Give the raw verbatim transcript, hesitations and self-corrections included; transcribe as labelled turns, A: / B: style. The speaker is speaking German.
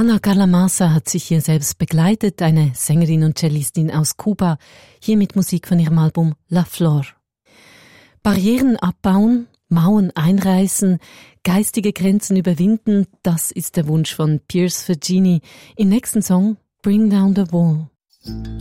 A: Ana Calamasa hat sich hier selbst begleitet, eine Sängerin und Cellistin aus Kuba, hier mit Musik von ihrem Album La Flor. Barrieren abbauen, Mauern einreißen, geistige Grenzen überwinden, das ist der Wunsch von Piers Fergini im nächsten Song Bring Down the Wall.